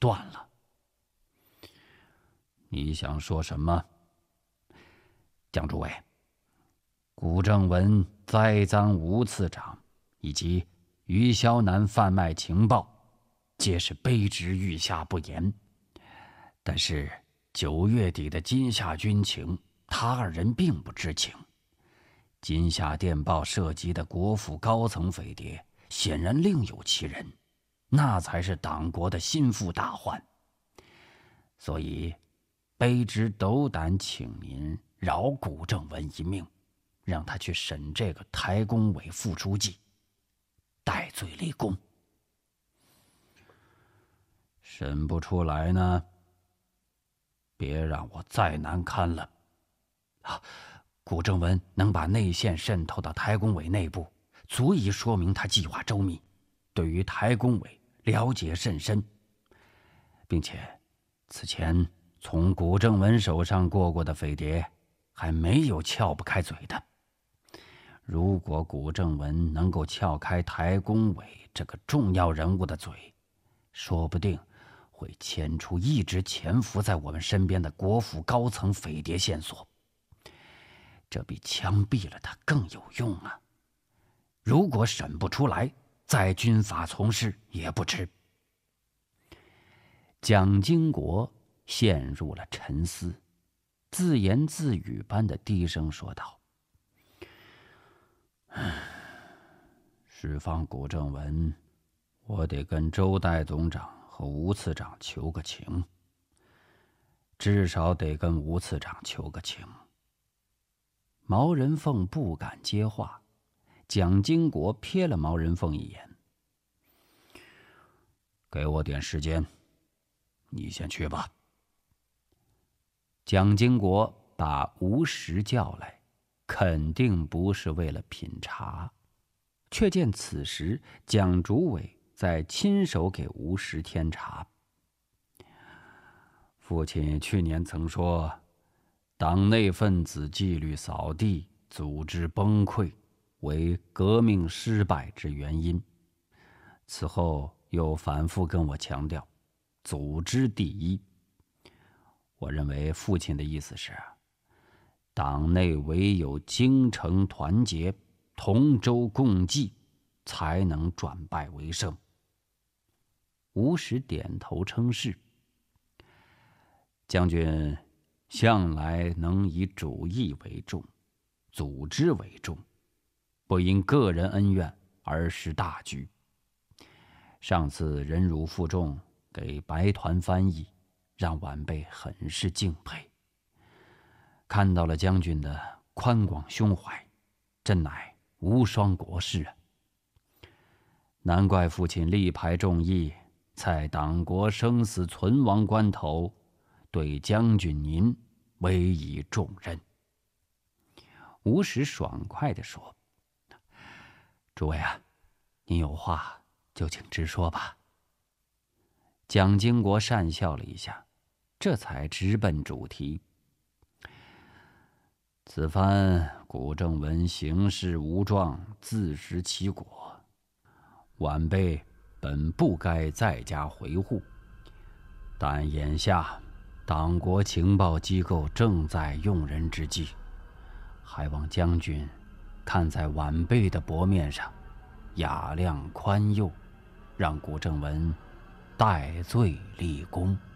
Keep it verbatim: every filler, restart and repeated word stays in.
断了。你想说什么？江主委，古正文栽赃吴次长以及于萧南贩卖情报，皆是卑职御下不严。但是九月底的金夏军情，他二人并不知情。金夏电报涉及的国府高层匪谍，显然另有其人，那才是党国的心腹大患。所以，卑职斗胆请您饶古正文一命，让他去审这个台工委副书记，戴罪立功。审不出来呢，别让我再难堪了。啊，古正文能把内线渗透到台工委内部，足以说明他计划周密，对于台工委了解甚深，并且此前从古正文手上过过的匪谍，还没有撬不开嘴的。如果古正文能够撬开台工委这个重要人物的嘴，说不定会牵出一直潜伏在我们身边的国府高层匪谍线索，这比枪毙了他更有用啊！如果审不出来，再军法从事也不迟。蒋经国陷入了沉思，自言自语般的低声说道：“释放古正文，我得跟周代总长和吴次长求个情，至少得跟吴次长求个情。”毛人凤不敢接话，蒋经国瞥了毛人凤一眼：“给我点时间，你先去吧。”蒋经国把吴石叫来，肯定不是为了品茶，却见此时蒋主委在亲手给吴石添茶。父亲去年曾说，党内分子纪律扫地，组织崩溃，为革命失败之原因。此后又反复跟我强调，组织第一。我认为父亲的意思是，党内唯有精诚团结，同舟共济，才能转败为胜。吴石点头称是。将军向来能以主义为重，组织为重，不因个人恩怨而失大局。上次忍辱负重给白团翻译，让晚辈很是敬佩。看到了将军的宽广胸怀，真乃无双国士啊！难怪父亲力排众议，在党国生死存亡关头，对将军您委以重任。吴石爽快地说：“诸位啊，您有话就请直说吧。”蒋经国讪笑了一下，这才直奔主题：“此番古正文行事无状，自食其果，晚辈本不该再加回护，但眼下党国情报机构正在用人之际，还望将军看在晚辈的薄面上，雅量宽宥，让古正文戴罪立功。”